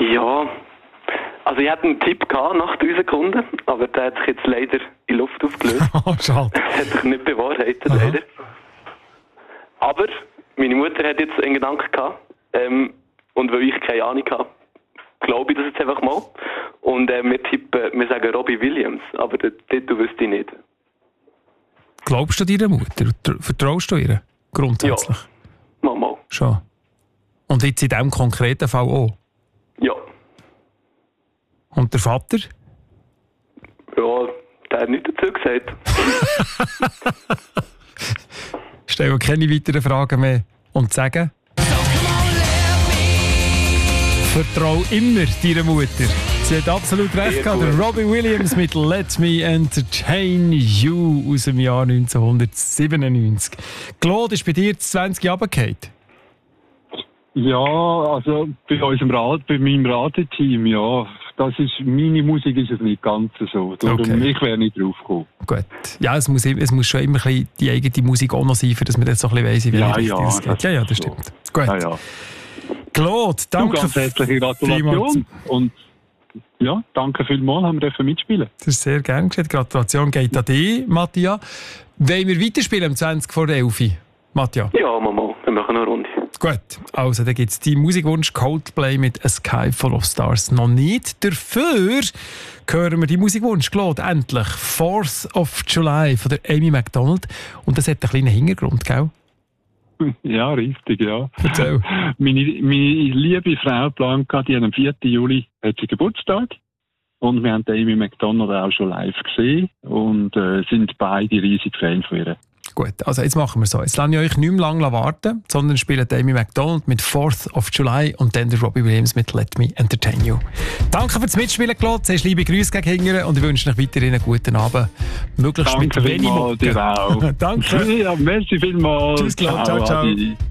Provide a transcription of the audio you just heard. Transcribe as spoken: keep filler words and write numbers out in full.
Ja, also ich hatte einen Tipp gehabt nach drei Sekunden, aber der hat sich jetzt leider in Luft aufgelöst. Oh, schade. Das hat sich nicht bewahrheitet, leider. Aber meine Mutter hat jetzt einen Gedanken gehabt, ähm, und weil ich keine Ahnung habe, glaube ich das jetzt einfach mal. Und äh, wir tippen, wir sagen Robbie Williams, aber den Titel wüsste ich nicht. Glaubst du deiner Mutter? Vertraust du ihr? Grundsätzlich? Ja, mal, mal. Schon. Und jetzt in diesem konkreten Fall auch? Ja. Und der Vater? Ja, der hat nichts dazu gesagt. Stellen keine weiteren Fragen mehr. Und sagen? Vertrau immer deiner Mutter. Sie hat absolut recht gehabt. Robbie Williams mit Let Me Entertain You aus dem Jahr neunzehnhundertsiebenundneunzig. Claude, ist bei dir zwanzig runtergefallen? Ja, also bei unserem Rad, bei meinem Radeteam, ja. Das ist, meine Musik ist es nicht ganz so. Darum, Okay. ich wäre nicht drauf gekommen. Gut. Ja, es muss, es muss schon immer ein bisschen die eigene Musik auch noch sein, für dass man das so ein bisschen weiss, in welche Ja, Richtung ja, es geht. das Ja, ja, das ist so. stimmt. Gut. Ja, ja. Claude, danke. Du, ganz herzliche Gratulation. Und ja, danke vielmals, haben wir dürfen mitspielen. Das ist sehr gern geschehen. Gratulation geht an dich, Mattia. Wollen wir weiterspielen um zwanzig vor elf? Mattia? Ja, mal, mal. Wir machen eine Runde. Gut, also dann gibt es deinen Musikwunsch Coldplay mit A Sky Full of Stars noch nicht. Dafür hören wir die Musikwunsch, Claude, endlich. fourth of July von der Amy Macdonald. Und das hat einen kleinen Hintergrund, gell? Ja, richtig, ja. Erzähl. Meine, meine liebe Frau Blanca, die hat am vierten Juli hat sie Geburtstag. Und wir haben Amy Macdonald auch schon live gesehen und äh, sind beide riesig Fans von ihr. Gut, also jetzt machen wir so. Jetzt lasse ich euch nicht mehr lange warten, sondern spielen Amy Macdonald mit fourth of July und dann der Robbie Williams mit Let Me Entertain You. Danke fürs Mitspielen, Claude. Zuerst liebe Grüße gegen Hingern und ich wünsche euch weiterhin einen guten Abend. Möglichst Danke mit wenig vielmals, dir auch. Danke. Ja, merci vielmals. Tschüss, Claude. Ciao, ciao. Adi.